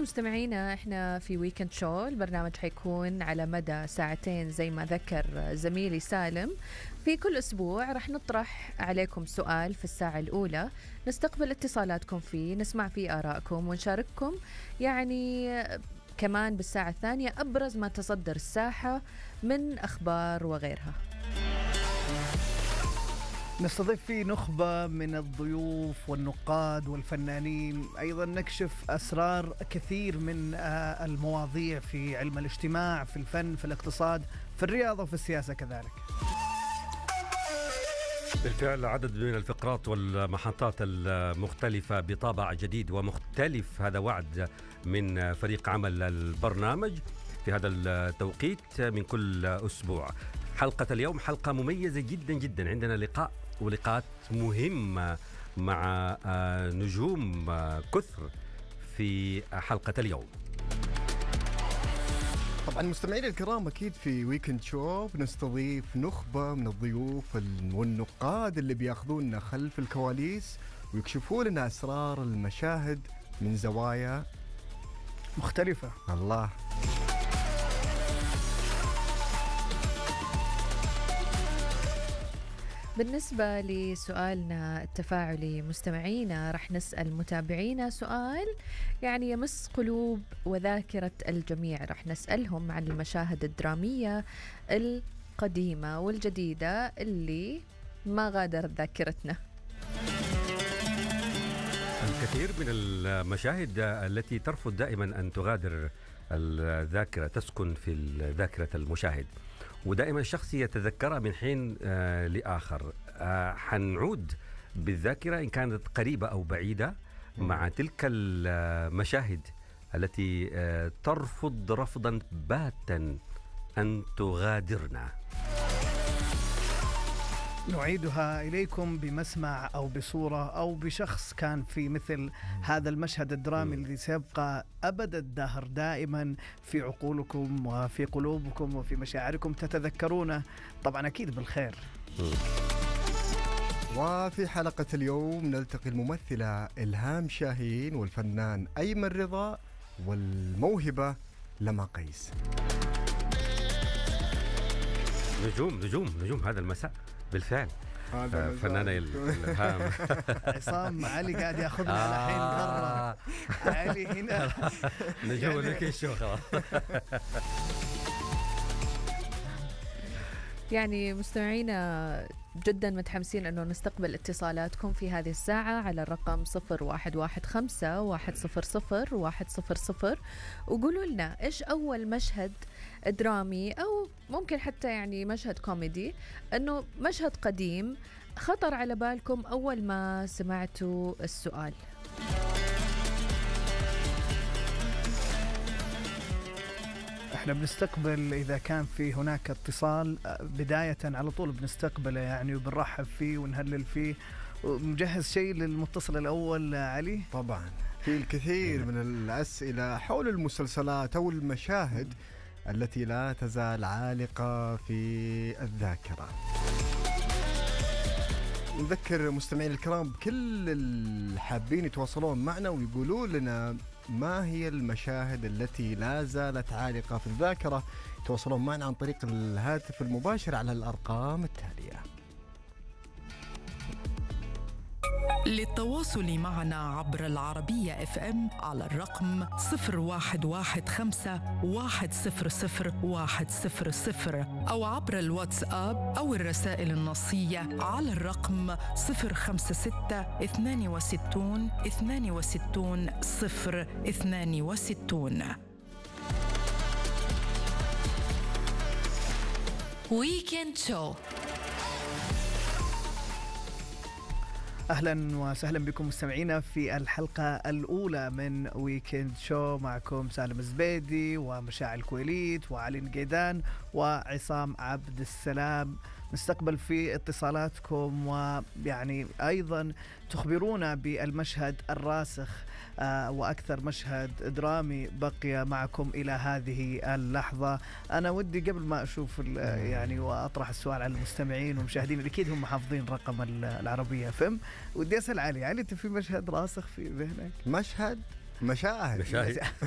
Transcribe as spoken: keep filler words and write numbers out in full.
مستمعينا احنا في ويكند شو. البرنامج حيكون على مدى ساعتين زي ما ذكر زميلي سالم. في كل أسبوع رح نطرح عليكم سؤال في الساعة الأولى، نستقبل اتصالاتكم فيه، نسمع فيه آرائكم ونشارككم يعني كمان بالساعة الثانية أبرز ما تصدر الساحة من أخبار وغيرها. نستضيف فيه نخبة من الضيوف والنقاد والفنانين، أيضا نكشف أسرار كثير من المواضيع في علم الاجتماع، في الفن، في الاقتصاد، في الرياضة وفي السياسة كذلك. بالفعل عدد من الفقرات والمحطات المختلفة بطابع جديد ومختلف، هذا وعد من فريق عمل البرنامج في هذا التوقيت من كل أسبوع. حلقة اليوم حلقة مميزة جدا جدا، عندنا لقاء ولقاءات مهمة مع نجوم كثر في حلقة اليوم. طبعا مستمعينا الكرام، أكيد في ويكند شو بنستضيف نخبة من الضيوف والنقاد اللي بياخذونا خلف الكواليس ويكشفوا لنا أسرار المشاهد من زوايا مختلفة. الله. بالنسبة لسؤالنا التفاعلي مستمعينا، رح نسأل متابعينا سؤال يعني يمس قلوب وذاكرة الجميع. رح نسألهم عن المشاهد الدرامية القديمة والجديدة اللي ما غادرت ذاكرتنا. الكثير من المشاهد التي ترفض دائما أن تغادر الذاكرة، تسكن في ذاكرة المشاهد، ودائما الشخص يتذكرها من حين آه لآخر. آه حنعود بالذاكرة إن كانت قريبة أو بعيدة مع تلك المشاهد التي آه ترفض رفضا باتا أن تغادرنا. نعيدها إليكم بمسمع أو بصورة أو بشخص كان في مثل هذا المشهد الدرامي م. الذي سيبقى أبد الدهر دائما في عقولكم وفي قلوبكم وفي مشاعركم، تتذكرونه طبعا أكيد بالخير. م. وفي حلقة اليوم نلتقي الممثلة إلهام شاهين والفنان أيمن رضا والموهبة لما قيس. نجوم نجوم نجوم هذا المساء بالفعل. آه فنانة إلهام. عصام علي قاعد ياخذنا على حين مرة. علي هنا نجوم لك الشو خلاص. يعني مستمعينا جدا متحمسين أنه نستقبل اتصالاتكم في هذه الساعة على الرقم صفر واحد واحد خمسة واحد صفر صفر واحد صفر صفر، وقولوا لنا إيش أول مشهد درامي أو ممكن حتى يعني مشهد كوميدي، أنه مشهد قديم خطر على بالكم أول ما سمعتوا السؤال. احنا بنستقبل إذا كان في هناك اتصال بداية على طول بنستقبله يعني وبنرحب فيه ونهلل فيه. ومجهز شيء للمتصل الأول علي؟ طبعا في الكثير من الأسئلة حول المسلسلات أو المشاهد التي لا تزال عالقة في الذاكرة. نذكر مستمعين الكرام بكل الحابين يتواصلون معنا ويقولوا لنا ما هي المشاهد التي لا زالت عالقة في الذاكرة. يتواصلون معنا عن طريق الهاتف المباشر على الأرقام التالية. للتواصل معنا عبر العربية اف ام على الرقم صفر واحد واحد خمسة واحد صفر صفر واحد صفر صفر، أو عبر الواتساب أو الرسائل النصية على الرقم صفر خمسة ستة اثنان وستون اثنان وستون صفر اثنان وستون. ويكند شو. أهلا وسهلا بكم مستمعينا في الحلقة الأولى من ويكند شو. معكم سالم الزبيدي ومشاعل الكويليت وعلي نقيدان وعصام عبد السلام. نستقبل في اتصالاتكم ويعني أيضا تخبرونا بالمشهد الراسخ آه وأكثر مشهد درامي بقي معكم إلى هذه اللحظة. أنا ودي قبل ما أشوف يعني وأطرح السؤال على المستمعين والمشاهدين اللي أكيد هم حافظين رقم العربية فم، ودي أسأل علي علي أنت في مشهد راسخ في ذهنك؟ مشهد مشاهد, مشاهد.